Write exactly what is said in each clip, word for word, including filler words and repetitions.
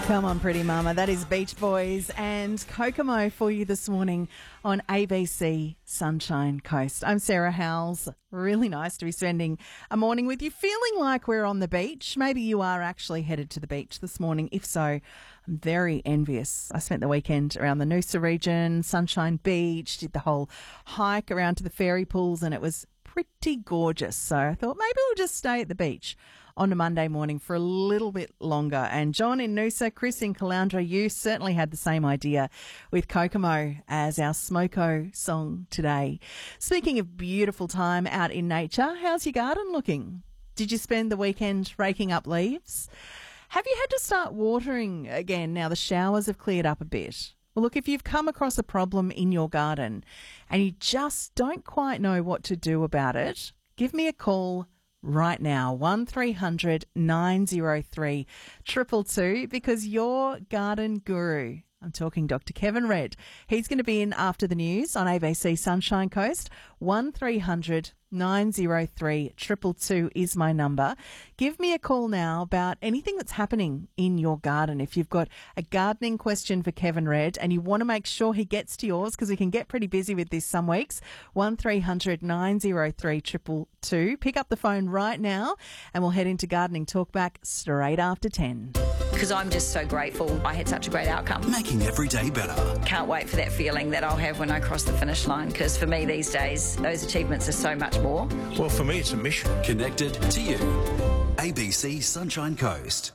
Come on, pretty mama. That is Beach Boys and Kokomo for you this morning on A B C Sunshine Coast. I'm Sarah Howells. Really nice to be spending a morning with you, feeling like we're on the beach. Maybe you are actually headed to the beach this morning. If so, I'm very envious. I spent the weekend around the Noosa region, Sunshine Beach, did the whole hike around to the fairy pools, and it was pretty gorgeous. So I thought maybe we'll just stay at the beach on a Monday morning for a little bit longer. And John in Noosa, Chris in Caloundra, you certainly had the same idea with Kokomo as our Smoko song today. Speaking of beautiful time out in nature, how's your garden looking? Did you spend the weekend raking up leaves? Have you had to start watering again now the showers have cleared up a bit? Well, look, if you've come across a problem in your garden and you just don't quite know what to do about it, give me a call right now, one three hundred nine oh three two two two, because your garden guru, I'm talking Doctor Kevin Red, he's going to be in after the news on A B C Sunshine Coast. one three hundred nine oh three two two two is my number. Give me a call now about anything that's happening in your garden. If you've got a gardening question for Kevin Red and you want to make sure he gets to yours, because we can get pretty busy with this some weeks, one three hundred nine oh three two two two. Pick up the phone right now and we'll head into Gardening Talkback straight after ten. Because I'm just so grateful I had such a great outcome. Making every day better. Can't wait for that feeling that I'll have when I cross the finish line, because for me these days, those achievements are so much more. Well, for me, it's a mission. Connected to you. A B C Sunshine Coast.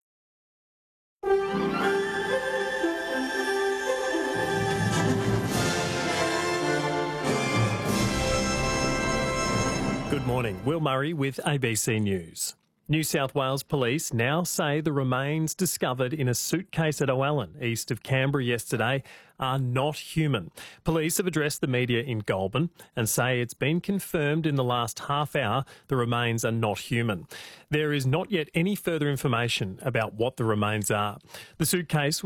Good morning. Will Murray with A B C News. New South Wales Police now say the remains discovered in a suitcase at Owen, east of Canberra yesterday, are not human. Police have addressed the media in Goulburn and say it's been confirmed in the last half hour the remains are not human. There is not yet any further information about what the remains are. The suitcase